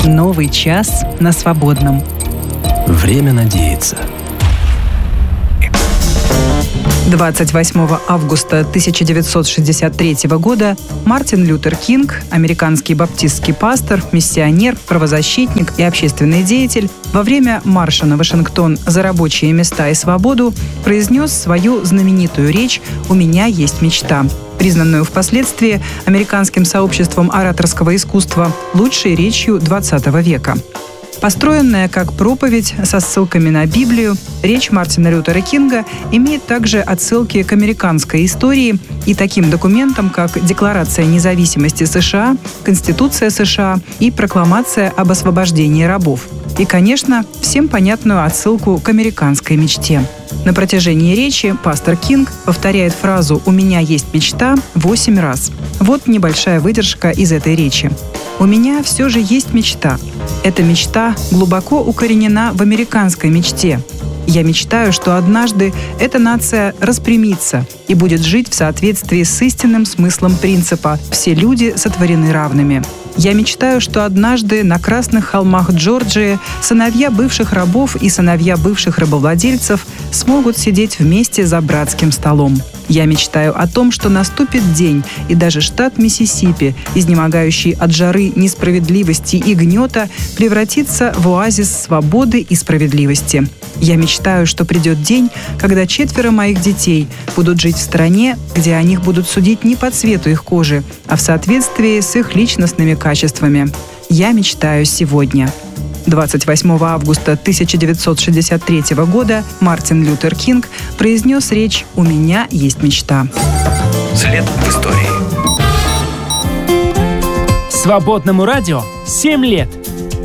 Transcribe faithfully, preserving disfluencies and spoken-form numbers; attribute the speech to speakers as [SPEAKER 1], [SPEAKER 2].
[SPEAKER 1] Новый час на свободном.
[SPEAKER 2] Время надеяться.
[SPEAKER 1] двадцать восьмого августа тысяча девятьсот шестьдесят третьего года Мартин Лютер Кинг, американский баптистский пастор, миссионер, правозащитник и общественный деятель, во время марша на Вашингтон за рабочие места и свободу произнес свою знаменитую речь «У меня есть мечта», признанную впоследствии американским сообществом ораторского искусства лучшей речью двадцатого века. Построенная как проповедь со ссылками на Библию, речь Мартина Лютера Кинга имеет также отсылки к американской истории и таким документам, как Декларация независимости США, Конституция США и Прокламация об освобождении рабов. И, конечно, всем понятную отсылку к американской мечте. На протяжении речи пастор Кинг повторяет фразу «У меня есть мечта» восемь раз. Вот небольшая выдержка из этой речи. «У меня все же есть мечта. Эта мечта глубоко укоренена в американской мечте. Я мечтаю, что однажды эта нация распрямится и будет жить в соответствии с истинным смыслом принципа «все люди сотворены равными». Я мечтаю, что однажды на Красных холмах Джорджии сыновья бывших рабов и сыновья бывших рабовладельцев смогут сидеть вместе за братским столом. Я мечтаю о том, что наступит день, и даже штат Миссисипи, изнемогающий от жары несправедливости и гнета, превратится в оазис свободы и справедливости. Я мечтаю, что придет день, когда четверо моих детей будут жить в стране, где о них будут судить не по цвету их кожи, а в соответствии с их личностными качествами. Я мечтаю сегодня». двадцать восьмого августа тысяча девятьсот шестьдесят третьего года Мартин Лютер Кинг произнес речь «У меня есть мечта».
[SPEAKER 2] След в истории.
[SPEAKER 3] Свободному радио семь лет.